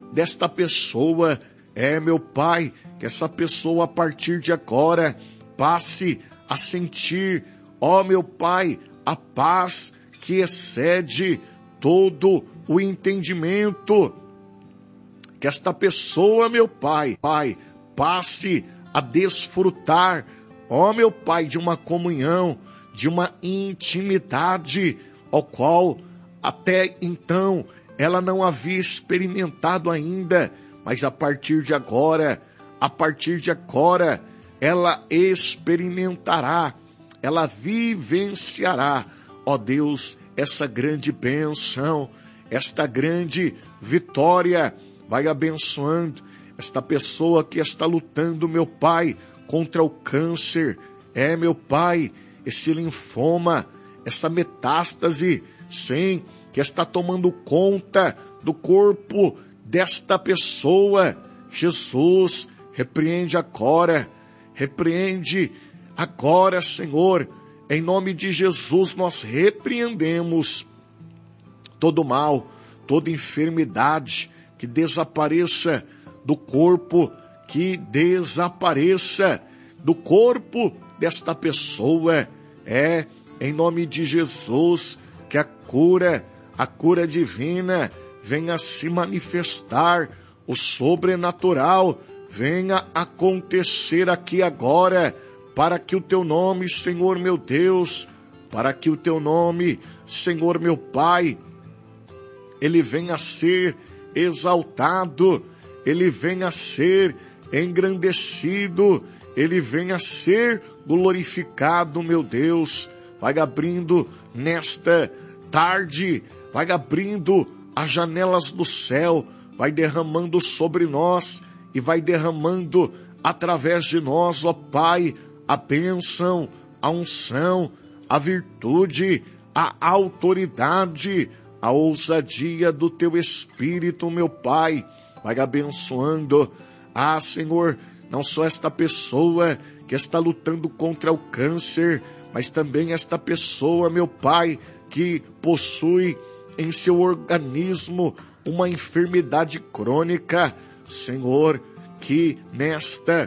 desta pessoa. Meu Pai, que essa pessoa a partir de agora passe a sentir, meu Pai, a paz que excede todo o entendimento. Que esta pessoa, meu Pai, passe a desfrutar, meu Pai, de uma comunhão, de uma intimidade, ao qual até então ela não havia experimentado ainda, mas a partir de agora, ela experimentará, ela vivenciará, Deus, essa grande bênção, esta grande vitória. Vai abençoando esta pessoa que está lutando, meu Pai, contra o câncer. Meu Pai, esse linfoma, essa metástase, sim, que está tomando conta do corpo desta pessoa. Jesus, repreende agora, Senhor. Em nome de Jesus, nós repreendemos todo mal, toda enfermidade, que desapareça do corpo, que desapareça do corpo desta pessoa. Em nome de Jesus, que a cura divina venha se manifestar, o sobrenatural venha acontecer aqui agora, para que o teu nome, Senhor meu Deus, para que o teu nome, Senhor meu Pai, ele venha a ser exaltado, ele venha a ser engrandecido, ele venha a ser glorificado, meu Deus. Vai abrindo nesta tarde, vai abrindo as janelas do céu, vai derramando sobre nós e vai derramando através de nós, Pai, a bênção, a unção, a virtude, a autoridade, a ousadia do teu Espírito, meu Pai. Vai abençoando, Senhor, não só esta pessoa que está lutando contra o câncer, mas também esta pessoa, meu Pai, que possui em seu organismo uma enfermidade crônica. Senhor, que nesta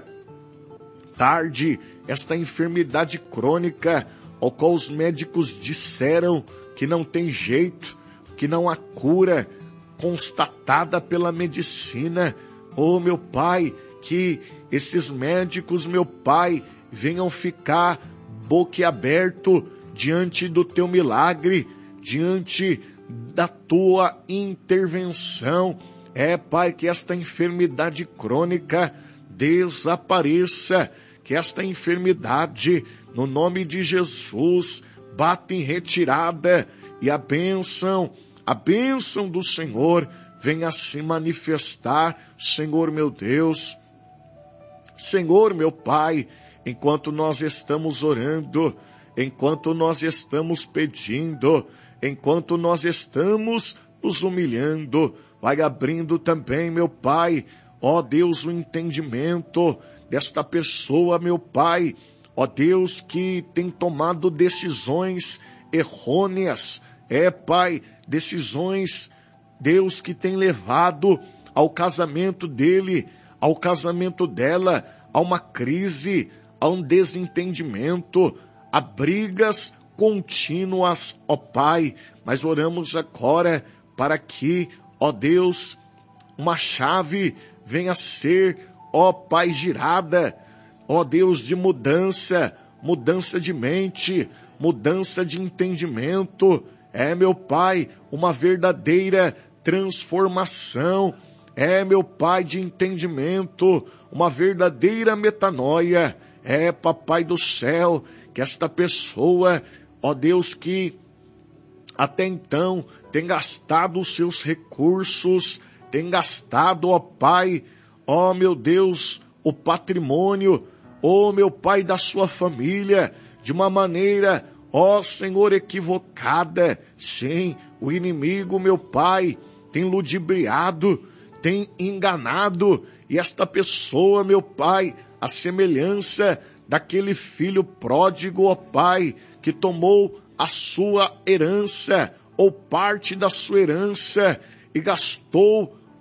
tarde, esta enfermidade crônica, ao qual os médicos disseram que não tem jeito, que não há cura constatada pela medicina, meu Pai, que esses médicos, meu Pai, venham ficar boquiaberto diante do teu milagre, diante da tua intervenção. Pai, que esta enfermidade crônica desapareça, que esta enfermidade, no nome de Jesus, bata em retirada, e a bênção do Senhor venha se manifestar, Senhor meu Deus, Senhor meu Pai, enquanto nós estamos orando, enquanto nós estamos pedindo, enquanto nós estamos nos humilhando, vai abrindo também, meu Pai, Deus, o entendimento desta pessoa, meu Pai, Deus, que tem tomado decisões errôneas, Pai, decisões, Deus, que tem levado ao casamento dele, ao casamento dela, a uma crise, a um desentendimento, a brigas contínuas, Pai, mas oramos agora para que, Deus, uma chave venha a ser, Pai, girada, Deus, de mudança de mente, mudança de entendimento, meu Pai, uma verdadeira transformação, meu Pai, de entendimento, uma verdadeira metanoia, Papai do céu, que esta pessoa, Deus, que até então tem gastado os seus recursos, tem gastado, Pai, meu Deus, o patrimônio, meu Pai, da sua família, de uma maneira, Senhor, equivocada. Sim, o inimigo, meu Pai, tem ludibriado, tem enganado, e esta pessoa, meu Pai, a semelhança daquele filho pródigo, Pai, que tomou a sua herança, ou parte da sua herança, e gastou,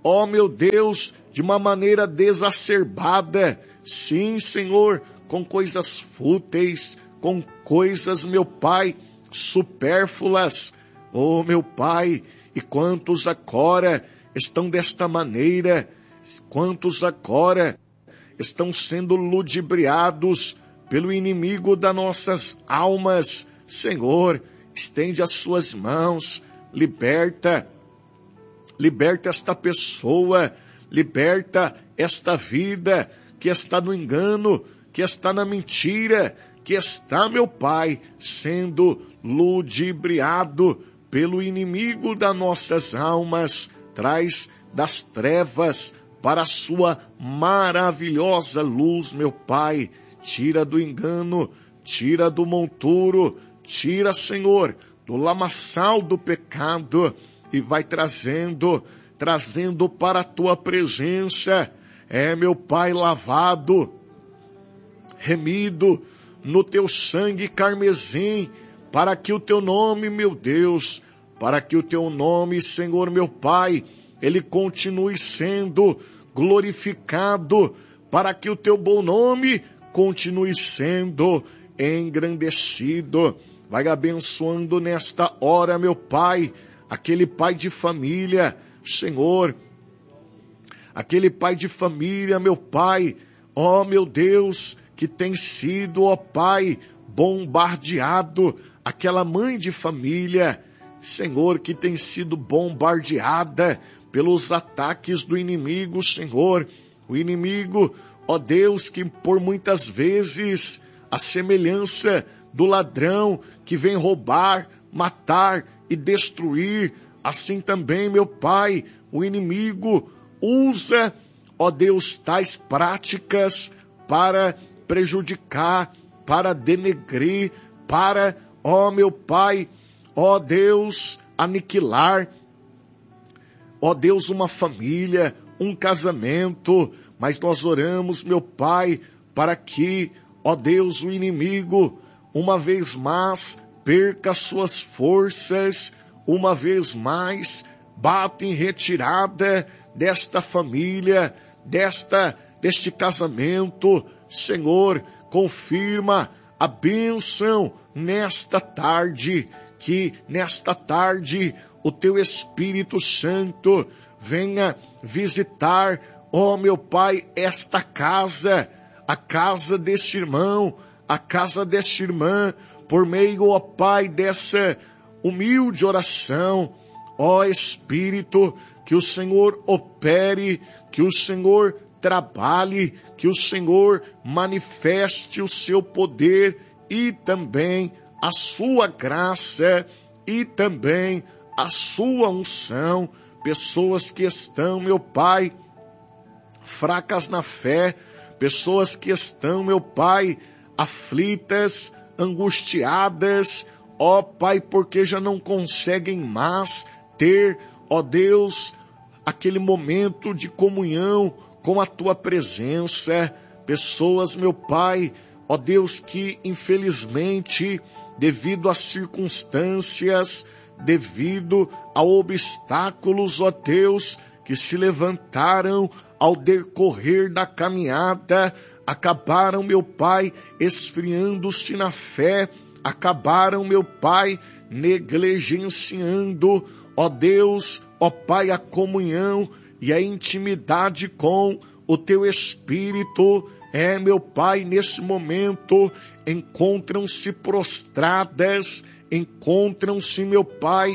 ó meu Deus, de uma maneira desacerbada. Sim, Senhor, com coisas fúteis, com coisas, meu Pai, supérfluas. Ó meu Pai, e quantos agora estão desta maneira, quantos agora estão sendo ludibriados pelo inimigo das nossas almas. Senhor, estende as suas mãos, liberta esta pessoa, liberta esta vida que está no engano, que está na mentira, que está, meu Pai, sendo ludibriado pelo inimigo das nossas almas. Traz das trevas para a sua maravilhosa luz, meu Pai. Tira do engano, tira do monturo, tira, Senhor, do lamaçal do pecado e vai trazendo para a tua presença. Meu Pai, lavado, remido no teu sangue carmesim, para que o teu nome, meu Deus, para que o teu nome, Senhor, meu Pai, ele continue sendo glorificado, para que o teu bom nome continue sendo engrandecido. Vai abençoando nesta hora, meu Pai, aquele pai de família, Senhor, aquele pai de família, meu Pai, ó meu Deus, que tem sido, ó Pai, bombardeado, aquela mãe de família, Senhor, que tem sido bombardeada pelos ataques do inimigo, Senhor, o inimigo, ó Deus, que por muitas vezes, a semelhança do ladrão que vem roubar, matar e destruir, assim também, meu Pai, o inimigo usa, ó Deus, tais práticas para prejudicar, para denegrir, para, ó meu Pai, ó Deus, aniquilar, ó Deus, uma família, um casamento. Mas nós oramos, meu Pai, para que, ó Deus, o inimigo, uma vez mais, perca suas forças, uma vez mais, bata em retirada desta família, deste casamento. Senhor, confirma a bênção nesta tarde, que nesta tarde o teu Espírito Santo venha visitar, ó meu Pai, esta casa, a casa deste irmão, a casa desta irmã, por meio, ó Pai, dessa humilde oração. Ó Espírito, que o Senhor opere, que o Senhor trabalhe, que o Senhor manifeste o seu poder e também a sua graça e também a sua unção. Pessoas que estão, meu Pai, fracas na fé, pessoas que estão, meu Pai, aflitas, angustiadas, ó Pai, porque já não conseguem mais ter, ó Deus, aquele momento de comunhão com a tua presença. Pessoas, meu Pai, ó Deus, que infelizmente, devido às circunstâncias, devido a obstáculos, ó Deus, que se levantaram ao decorrer da caminhada, acabaram, meu Pai, esfriando-se na fé, acabaram, meu Pai, negligenciando, ó Deus, ó Pai, a comunhão e a intimidade com o teu Espírito. Meu Pai, nesse momento, encontram-se prostradas, encontram-se, meu Pai,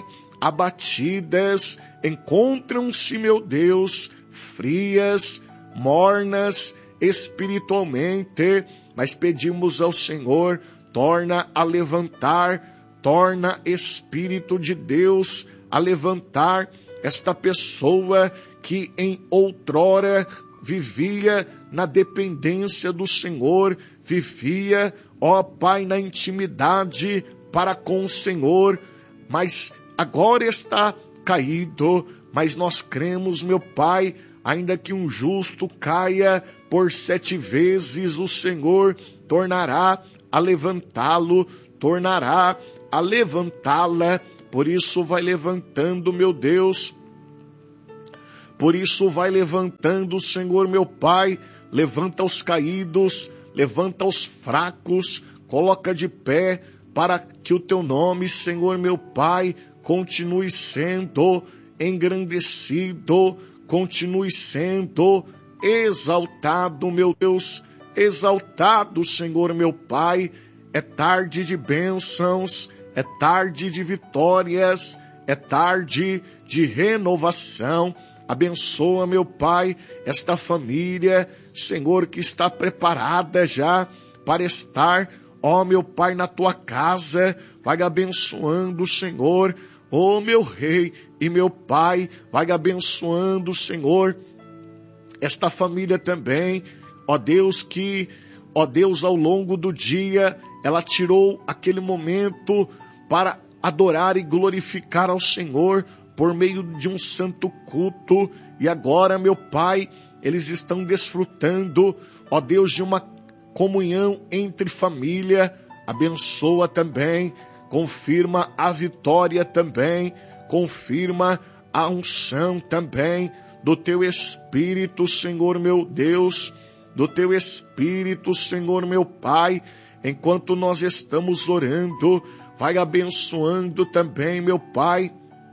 abatidas, encontram-se, meu Deus, frias, mornas espiritualmente, mas pedimos ao Senhor, torna a levantar, torna, Espírito de Deus, a levantar esta pessoa que em outrora vivia na dependência do Senhor, vivia, ó Pai, na intimidade para com o Senhor, mas agora está caído. Mas nós cremos, meu Pai, ainda que um justo caia por 7 vezes, o Senhor tornará a levantá-lo, tornará a levantá-la. Por isso vai levantando, meu Deus, Por isso vai levantando, Senhor meu Pai, levanta os caídos, levanta os fracos, coloca de pé, para que o teu nome, Senhor meu Pai, continue sendo engrandecido, continue sendo exaltado, meu Deus, exaltado, Senhor meu Pai. É tarde de bênçãos, é tarde de vitórias, é tarde de renovação. Abençoa, meu Pai, esta família, Senhor, que está preparada já para estar, ó meu Pai, na tua casa. Vai abençoando, Senhor, ó meu Rei e meu Pai, vai abençoando, Senhor, esta família também, ó Deus, ao longo do dia, ela tirou aquele momento para adorar e glorificar ao Senhor por meio de um santo culto, e agora, meu Pai, eles estão desfrutando, ó Deus, de uma comunhão entre família. Abençoa também, confirma a vitória também, confirma a unção também do teu Espírito, Senhor meu Deus, do teu Espírito, Senhor meu Pai, enquanto nós estamos orando. Vai abençoando também, meu Pai,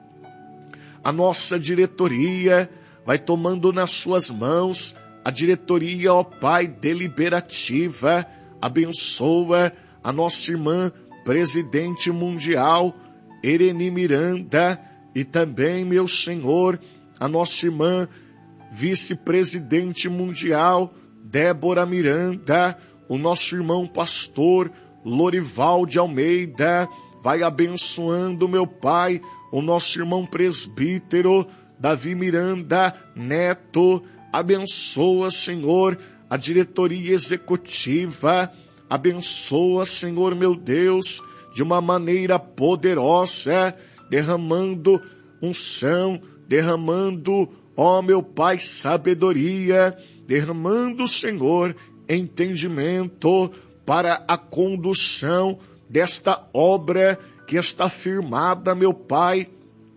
a nossa diretoria, vai tomando nas suas mãos a diretoria, ó Pai, deliberativa. Abençoa a nossa irmã presidente mundial, Ereni Miranda, e também, meu Senhor, a nossa irmã vice-presidente mundial, Débora Miranda, o nosso irmão pastor Lorival de Almeida. Vai abençoando, meu Pai, o nosso irmão presbítero Davi Miranda Neto. Abençoa, Senhor, a diretoria executiva. Abençoa, Senhor meu Deus, de uma maneira poderosa, derramando unção, derramando, ó meu Pai, sabedoria, derramando, Senhor, entendimento para a condução desta obra que está firmada, meu Pai,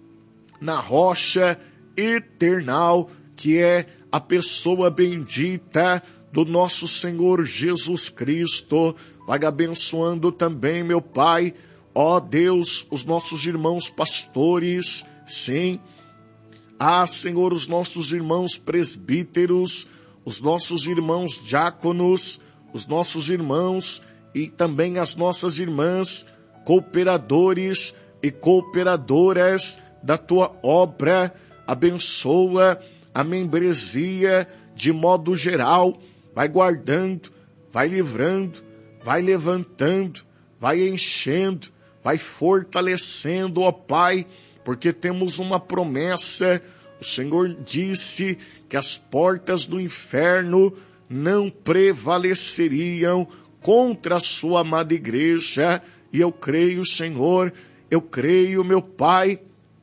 na rocha eternal, que é a pessoa bendita do nosso Senhor Jesus Cristo. Vai abençoando também, meu Pai, ó Deus, os nossos irmãos pastores, sim, Senhor, os nossos irmãos presbíteros, os nossos irmãos diáconos, os nossos irmãos e também as nossas irmãs, cooperadores e cooperadoras da tua obra. Abençoa a membresia de modo geral, vai guardando, vai livrando, vai levantando, vai enchendo, vai fortalecendo, ó Pai, porque temos uma promessa. O Senhor disse que as portas do inferno não prevaleceriam contra a sua amada igreja. E eu creio, Senhor, eu creio, meu Pai,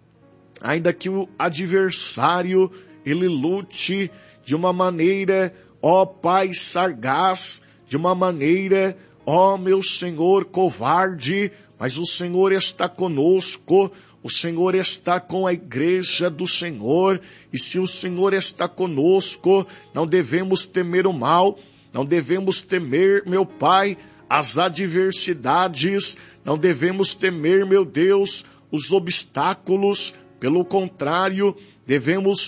ainda que o adversário, ele lute de uma maneira, ó Pai, sagaz, de uma maneira, ó meu Senhor, covarde, mas o Senhor está conosco. O Senhor está com a igreja do Senhor, e se o Senhor está conosco, não devemos temer o mal, não devemos temer, meu Pai, as adversidades, não devemos temer, meu Deus, os obstáculos. Pelo contrário, devemos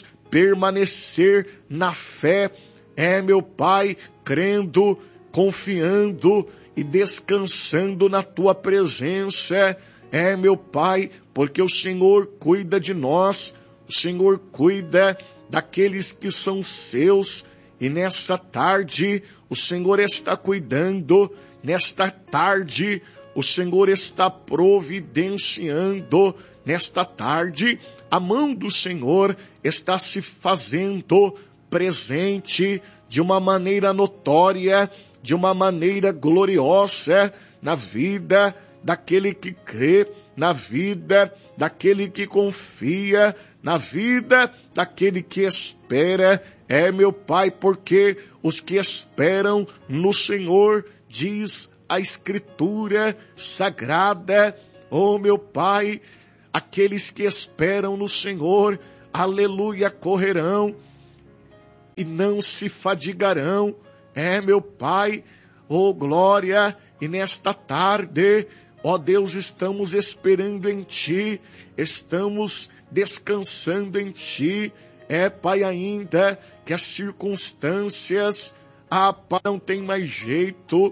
permanecer na fé, meu Pai, crendo, confiando e descansando na tua presença. Meu Pai, porque o Senhor cuida de nós, o Senhor cuida daqueles que são seus, e nesta tarde o Senhor está cuidando, nesta tarde o Senhor está providenciando, nesta tarde a mão do Senhor está se fazendo presente de uma maneira notória, de uma maneira gloriosa na vida daquele que crê, na vida daquele que confia, na vida daquele que espera. Meu Pai, porque os que esperam no Senhor, diz a Escritura Sagrada, meu Pai, aqueles que esperam no Senhor, aleluia, correrão e não se fadigarão. Meu Pai, glória, e nesta tarde, Deus, estamos esperando em Ti, estamos descansando em Ti. Pai, ainda que as circunstâncias, Pai, não tem mais jeito,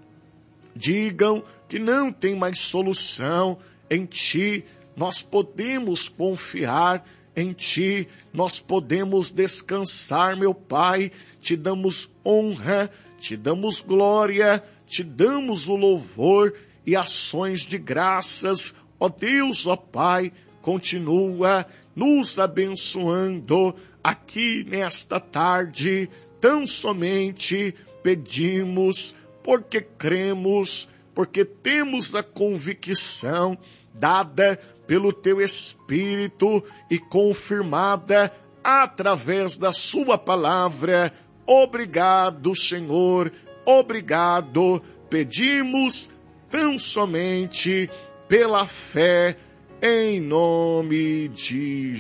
digam que não tem mais solução, em Ti nós podemos confiar, em Ti nós podemos descansar, meu Pai. Te damos honra, te damos glória, te damos o louvor e ações de graças. Deus, Pai, continua nos abençoando aqui nesta tarde. Tão somente pedimos porque cremos, porque temos a convicção dada pelo Teu Espírito e confirmada através da Sua palavra. Obrigado, Senhor, obrigado. Pedimos tão somente pela fé, em nome de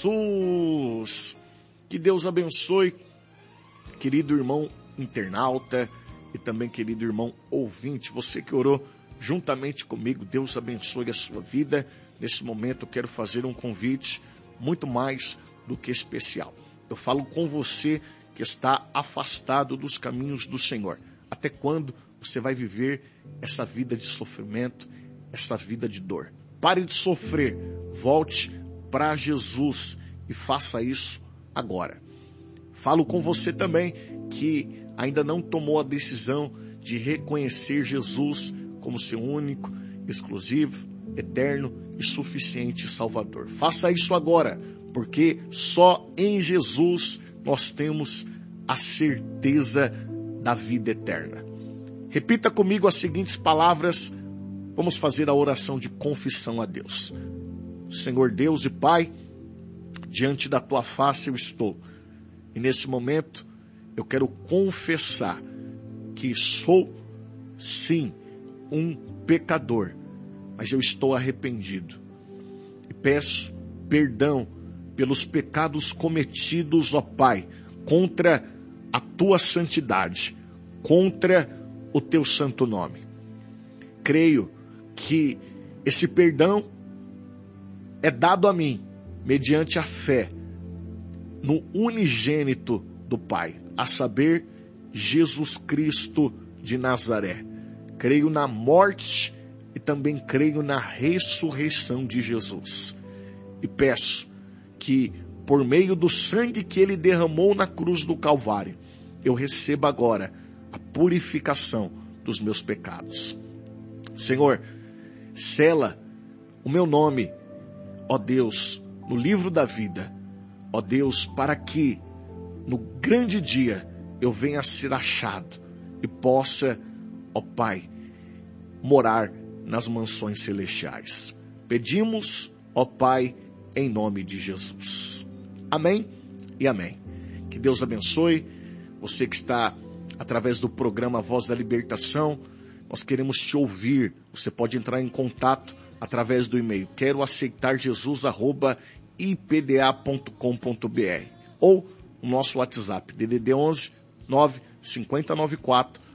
Jesus. Que Deus abençoe, querido irmão internauta e também querido irmão ouvinte, você que orou juntamente comigo. Deus abençoe a sua vida. Nesse momento eu quero fazer um convite muito mais do que especial. Eu falo com você que está afastado dos caminhos do Senhor. Até quando você vai viver essa vida de sofrimento, essa vida de dor? Pare de sofrer, volte para Jesus e faça isso agora. Falo com você também que ainda não tomou a decisão de reconhecer Jesus como seu único, exclusivo, eterno e suficiente Salvador. Faça isso agora, porque só em Jesus nós temos a certeza da vida eterna. Repita comigo as seguintes palavras. Vamos fazer a oração de confissão a Deus. Senhor Deus e Pai, diante da Tua face eu estou. E nesse momento eu quero confessar que sou, sim, um pecador, mas eu estou arrependido. E peço perdão pelos pecados cometidos, Pai, contra a Tua santidade, contra o Teu santo nome. Creio que esse perdão é dado a mim mediante a fé no unigênito do Pai, a saber, Jesus Cristo de Nazaré. Creio na morte e também creio na ressurreição de Jesus. E peço que, por meio do sangue que Ele derramou na cruz do Calvário, eu receba agora a purificação dos meus pecados. Senhor, sela o meu nome, Deus, no livro da vida, Deus, para que no grande dia eu venha a ser achado e possa, Pai, morar nas mansões celestiais. Pedimos, Pai, em nome de Jesus. Amém e amém. Que Deus abençoe você que está através do programa Voz da Libertação. Nós queremos te ouvir. Você pode entrar em contato através do e-mail queroaceitarjesus@ipda.com.br ou o nosso WhatsApp DDD 11 95094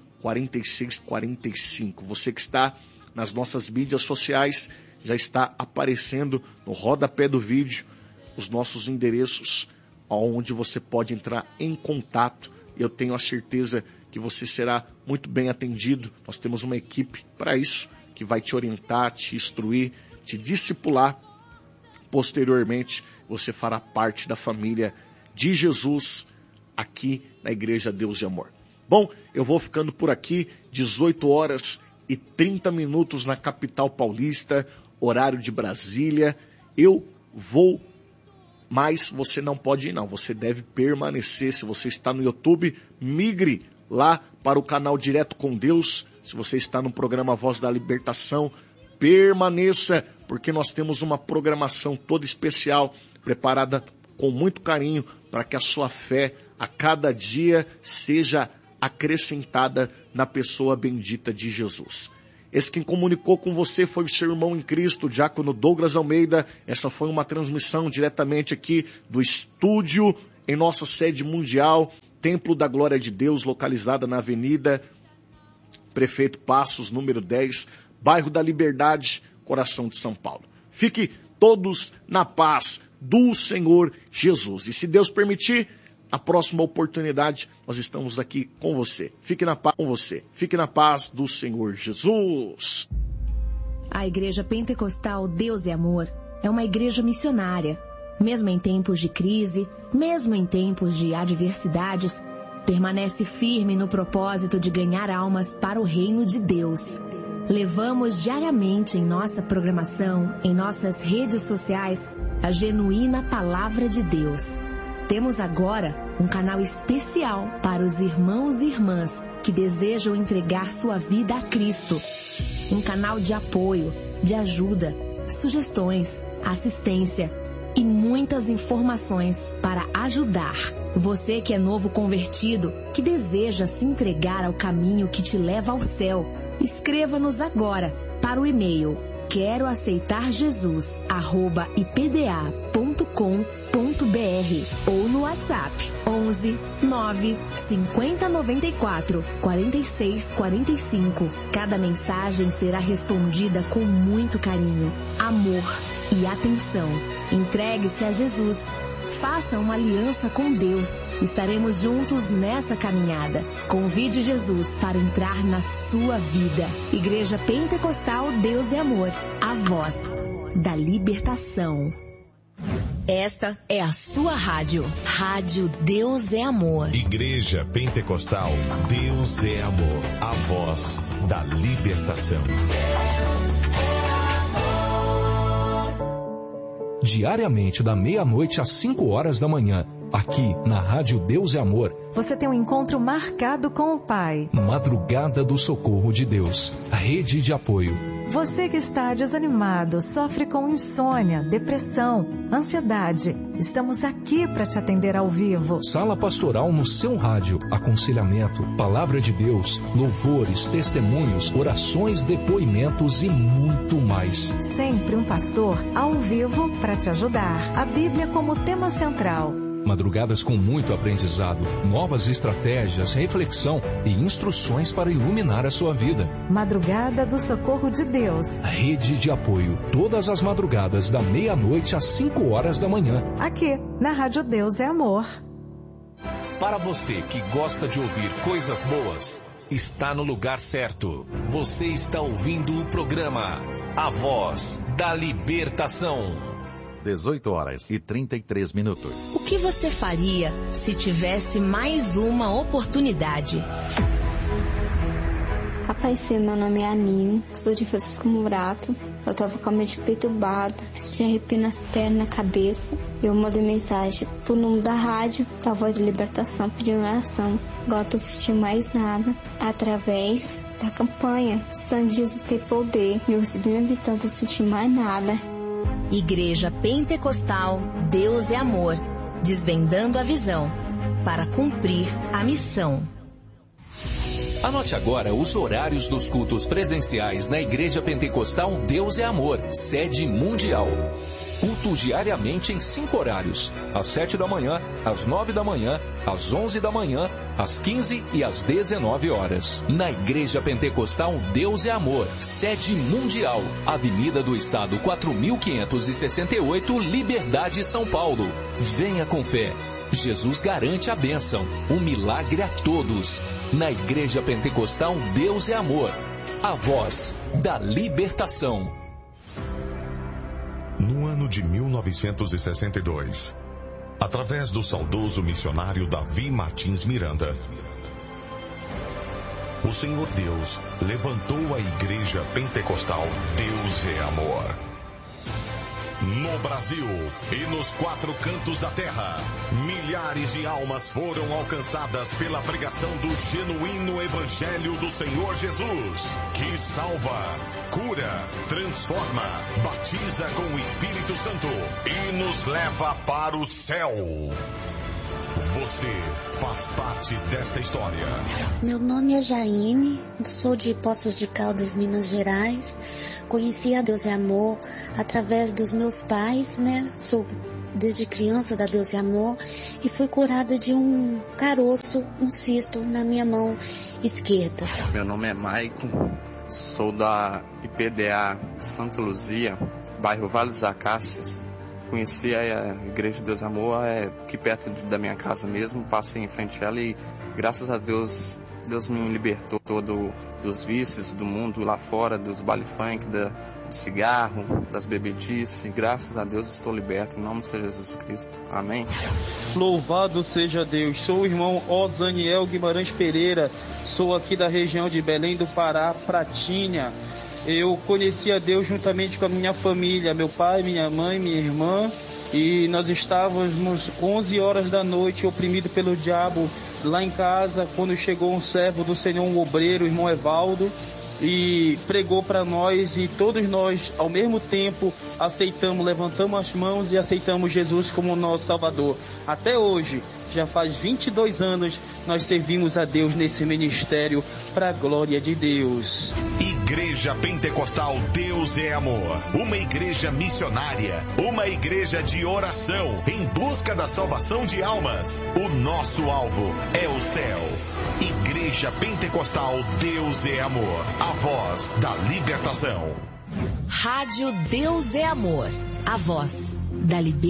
4645. Você que está nas nossas mídias sociais, já está aparecendo no rodapé do vídeo os nossos endereços onde você pode entrar em contato. Eu tenho a certeza que você será muito bem atendido. Nós temos uma equipe para isso, que vai te orientar, te instruir, te discipular. Posteriormente, você fará parte da família de Jesus aqui na Igreja Deus e Amor. Bom, eu vou ficando por aqui, 18h30 na capital paulista, horário de Brasília. Eu vou, mas você não pode ir não, você deve permanecer. Se você está no YouTube, migre lá para o canal Direto com Deus. Se você está no programa Voz da Libertação, permaneça, porque nós temos uma programação toda especial, preparada com muito carinho, para que a sua fé a cada dia seja acrescentada na pessoa bendita de Jesus. Esse quem comunicou com você foi o seu irmão em Cristo, Diácono Douglas Almeida. Essa foi uma transmissão diretamente aqui do estúdio em nossa sede mundial, Templo da Glória de Deus, localizada na Avenida Prefeito Passos, número 10, bairro da Liberdade, coração de São Paulo. Fique todos na paz do Senhor Jesus. E se Deus permitir, a próxima oportunidade, nós estamos aqui com você. Fique na paz com você. Fique na paz do Senhor Jesus. A Igreja Pentecostal Deus é Amor é uma igreja missionária. Mesmo em tempos de crise, mesmo em tempos de adversidades, permanece firme no propósito de ganhar almas para o reino de Deus. Levamos diariamente em nossa programação, em nossas redes sociais, a genuína palavra de Deus. Temos agora um canal especial para os irmãos e irmãs que desejam entregar sua vida a Cristo. Um canal de apoio, de ajuda, sugestões, assistência e muitas informações para ajudar. Você que é novo convertido, que deseja se entregar ao caminho que te leva ao céu, escreva-nos agora para o e-mail queroaceitarjesus@ipda.com.br ou no WhatsApp 11 9 50 94 46 45. Cada mensagem será respondida com muito carinho, amor e atenção. Entregue-se a Jesus. Faça uma aliança com Deus. Estaremos juntos nessa caminhada. Convide Jesus para entrar na sua vida. Igreja Pentecostal Deus é Amor. A voz da libertação. Esta é a sua rádio. Rádio Deus é Amor. Igreja Pentecostal Deus é Amor. A voz da libertação. Diariamente, da meia-noite às 5 horas da manhã, aqui na Rádio Deus é Amor. Você tem um encontro marcado com o Pai. Madrugada do Socorro de Deus, rede de apoio. Você que está desanimado, sofre com insônia, depressão, ansiedade. Estamos aqui para te atender ao vivo. Sala pastoral no seu rádio, aconselhamento, palavra de Deus, louvores, testemunhos, orações, depoimentos e muito mais. Sempre um pastor ao vivo para te ajudar. A Bíblia como tema central. Madrugadas com muito aprendizado, novas estratégias, reflexão e instruções para iluminar a sua vida. Madrugada do Socorro de Deus. Rede de apoio, todas as madrugadas da meia-noite às 5 horas da manhã. Aqui, na Rádio Deus é Amor. Para você que gosta de ouvir coisas boas, está no lugar certo. Você está ouvindo o programa A Voz da Libertação. 18h33. O que você faria se tivesse mais uma oportunidade? Rapaz, sim, meu nome é Aninho, sou de Francisco Murato. Eu tava com a mente perturbada, tinha arrepio nas pernas, na cabeça. Eu mandei mensagem pro número da rádio, da Voz da Libertação, pedindo oração. Agora eu tô sentindo mais nada, através da campanha Sangue de Jesus tem poder. Eu recebi minha vitória, não tô sentindo mais nada. Igreja Pentecostal Deus é Amor, desvendando a visão para cumprir a missão. Anote agora os horários dos cultos presenciais na Igreja Pentecostal Deus é Amor, sede mundial. Culto diariamente em 5 horários, às 7 da manhã, às 9 da manhã, às 11 da manhã, às 15 e às 19 horas. Na Igreja Pentecostal Deus é Amor, sede mundial, Avenida do Estado 4568, Liberdade, São Paulo. Venha com fé. Jesus garante a bênção, o milagre a todos. Na Igreja Pentecostal Deus é Amor, a voz da libertação. No ano de 1962, através do saudoso missionário Davi Martins Miranda, o Senhor Deus levantou a Igreja Pentecostal Deus é Amor. No Brasil e nos 4 cantos da terra, milhares de almas foram alcançadas pela pregação do genuíno Evangelho do Senhor Jesus, que salva, cura, transforma, batiza com o Espírito Santo e nos leva para o céu. Você faz parte desta história. Meu nome é Jaine, sou de Poços de Caldas, Minas Gerais. Conheci a Deus e Amor através dos meus pais, né? Sou desde criança da Deus e Amor e fui curada de um caroço, um cisto na minha mão esquerda. Meu nome é Maicon, sou da IPDA Santa Luzia, bairro Vale dos Acácias. Conheci a Igreja de Deus e Amor aqui perto da minha casa mesmo, passei em frente a ela e graças a Deus, Deus me libertou dos vícios do mundo lá fora, dos baile funk, do cigarro, das bebedices. Graças a Deus estou liberto, em nome de Jesus Cristo. Amém. Louvado seja Deus. Sou o irmão Osaniel Guimarães Pereira, sou aqui da região de Belém do Pará, Pratinha. Eu conheci a Deus juntamente com a minha família, meu pai, minha mãe, minha irmã, e nós estávamos 11 horas da noite oprimidos pelo diabo lá em casa, quando chegou um servo do Senhor, um obreiro, o irmão Evaldo, e pregou para nós, e todos nós ao mesmo tempo aceitamos, levantamos as mãos e aceitamos Jesus como nosso Salvador. Até hoje, já faz 22 anos, nós servimos a Deus nesse ministério para a glória de Deus. Igreja Pentecostal Deus é Amor, uma igreja missionária, uma igreja de oração em busca da salvação de almas. O nosso alvo é o céu. Igreja Pentecostal Deus é Amor, a voz da libertação. Rádio Deus é Amor, a voz da libertação.